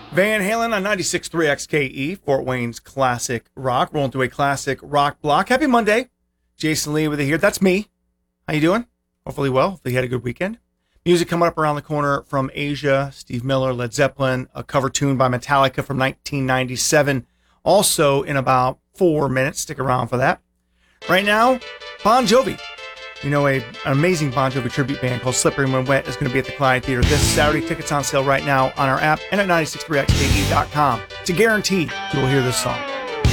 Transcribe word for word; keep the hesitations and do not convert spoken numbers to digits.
Van Halen on ninety-six point three X K E, Fort Wayne's classic rock. Rolling through a classic rock block. Happy Monday. Jason Lee with you here. That's me. How you doing? Hopefully well. Hopefully you had a good weekend. Music coming up around the corner from Asia. Steve Miller, Led Zeppelin, a cover tune by Metallica from nineteen ninety-seven. Also in about four minutes. Stick around for that. Right now, Bon Jovi. You know, a, an amazing Bon Jovi tribute band called Slippery When Wet is going to be at the Clyde Theater this Saturday. Tickets on sale right now on our app and at nine six three X K E dot com. It's a guarantee you'll hear this song.